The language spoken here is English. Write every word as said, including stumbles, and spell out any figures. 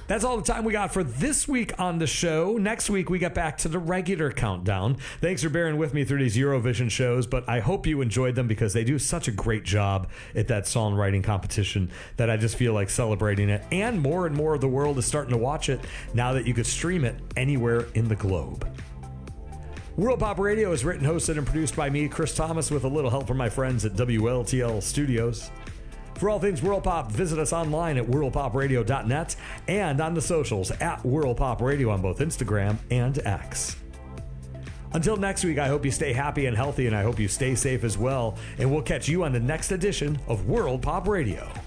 That's all the time we got for this week on the show. Next week, we get back to the regular countdown. Thanks for bearing with me through these Eurovision shows, but I hope you enjoyed them because they do such a great job at that songwriting competition that I just feel like celebrating it. And more and more of the world is starting to watch it now that you could stream it anywhere in the globe. World Pop Radio is written, hosted, and produced by me, Chris Thomas, with a little help from my friends at W L T L Studios. For all things World Pop, visit us online at world pop radio dot net and on the socials at World Pop Radio on both Instagram and X. Until next week, I hope you stay happy and healthy, and I hope you stay safe as well. And we'll catch you on the next edition of World Pop Radio.